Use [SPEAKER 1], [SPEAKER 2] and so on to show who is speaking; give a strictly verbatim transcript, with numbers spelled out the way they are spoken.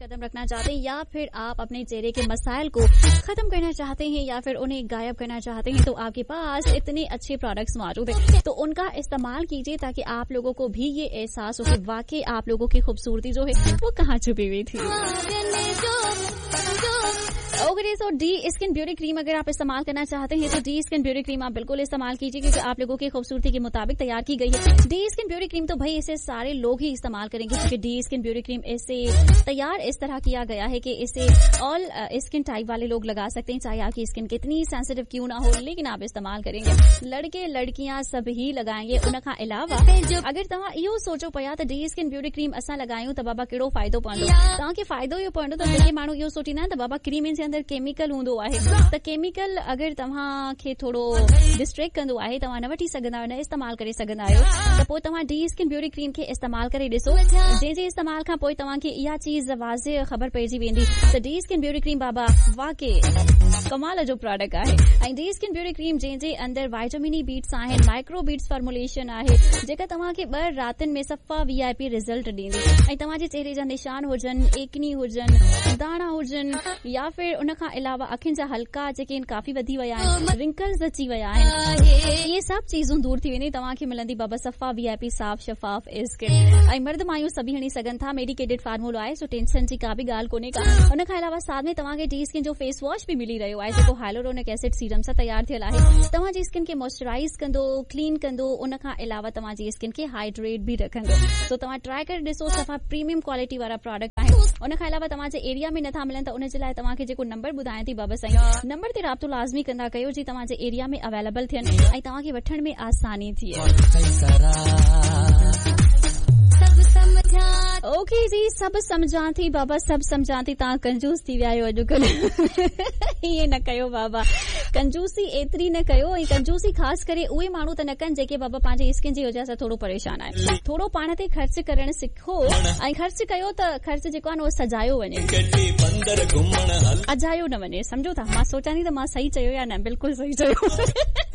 [SPEAKER 1] कदम रखना चाहते हैं या फिर आप अपने चेहरे के मसाइल को खत्म करना चाहते हैं या फिर उन्हें गायब करना चाहते हैं, तो आपके पास इतने अच्छे प्रोडक्ट्स मौजूद हैं, तो उनका इस्तेमाल कीजिए ताकि आप लोगों को भी ये एहसास हो कि वाकई आप लोगों की खूबसूरती जो है वो कहाँ छुपी हुई थी। ओके, सो डी स्किन ब्यूटी क्रीम अगर आप इस्तेमाल करना चाहते हैं तो डी स्किन ब्यूटी क्रीम आप बिल्कुल इस्तेमाल कीजिए क्योंकि आप लोगों की खूबसूरती के मुताबिक तैयार की गई है। डी स्किन ब्यूटी क्रीम तो भाई इसे सारे लोग ही इस्तेमाल करेंगे क्योंकि डी स्किन ब्यूटी क्रीम इसे तैयार इस तरह किया गया है कि इसे ऑल स्किन टाइप वाले लोग लगा सकते हैं, चाहे आपकी स्किन कितनी सेंसिटिव क्यों ना हो, लेकिन आप इस्तेमाल करेंगे। लड़के लड़कियां सभी लगाएंगे। उनखां अलावा अगर तव्हां इहो सोचो पिया त डी स्किन ब्यूटी क्रीम असां लगायूं त बाबा कहिड़ो फ़ाइदो पवंदो, तव्हांखे फ़ाइदो इहो पवंदो त जेके माण्हू इहो सोचींदा आहिनि त बाबा क्रीम जे अंदरि केमिकल हूंदो आहे, त केमिकल अगर तव्हां खे थोड़ो डिस्ट्रैक्ट कंदो आहे, तव्हां न वठी सघंदा आहियो, न इस्तेमाल करे सघंदा आहियो, त पोइ तव्हां डी स्किन ब्यूटी क्रीम खे इस्तेमाल करे ॾिसो। जंहिं जे इस्तेमाल खां पोइ तव्हांखे इहा चीज़ वाज़े ख़बर पइजी वेंदी त डी स्किन ब्यूटी क्रीम बाबा वाकई कमाल जो प्रोडक्ट आहे। ऐं डी स्किन ब्यूटी क्रीम जंहिंजे अंदरि वाइटामिन ई बीट्स आहिनि, माइक्रो बीट्स फॉर्मुलेशन आहे जेका तव्हांखे ॿ रातिनि में सफ़ा वी आई पी रिज़ल्ट ॾींदी। ऐं तव्हांजे चेहरे जा निशान हुजनि, एकनी हुजनि, दाणा हुजनि या फिर उनखां अलावा अखियुनि जा हल्का जेके आहिनि काफ़ी वधी विया आहिनि, रिंकल्स अची विया आहिनि, इहे सभु चीज़ूं दूर थी वेंदी। तव्हांखे मिलंदी बाबा सफ़ा वी आई पी साफ़ शफ़ाफ स्किन। ऐं मर्द मायूं सभी हणी सघनि था, मेडिकेटेड फार्मूलो आहे, सो टेंशन जी का बि ॻाल्हि कोन्हे का। उनखां अलावा साथ में तव्हांखे डी स्किन जो फेस वॉश बि मिली रहियो आहे जेको हाइलुरोनिक एसिड सीरम सां तैयार थियल आहे। तव्हांजी स्किन खे मॉइस्चराइज कंदो, क्लीन कंदो, उनखां अलावा तव्हांजी स्किन खे हाइड्रेट बि रखंदो। तो तव्हां ट्राई करे ॾिसो, सफ़ा प्रीमियम क्वालिटी वारा प्रोडक्ट आहिनि। उनखां अलावा तव्हांजे एरिया में नथा मिलनि त उनजे लाइ तव्हांखे जेको नंबर ॿुधायां थी बाबा साईं, नंबर ते राब्तो लाज़मी कंदा कयो जी तव्हांजे एरिया में अवेलेबल थियनि ऐं तव्हांखे वठण में आसानी थिए। ओके जी, सभु सम्झां थी बाबा, सभु सम्झां थी। तव्हां कंजूस थी विया आहियो अॼुकल्ह। ईअं न कयो बाबा, कंजूसी एतिरी न कयो। ऐं कंजूसी ख़ासि करे उहे माण्हू त न कनि जेके बाबा पंहिंजे स्किन जी वजह सां थोरो परेशान आहे। थोरो पाण ते ख़र्च करणु सिखो ऐं ख़र्च कयो त ख़र्च जेको आहे न उहो सजायो वञे, अजायो न वञे, सम्झो था। मां सोचां थी त मां सही चयो या न, बिल्कुलु सही चयो।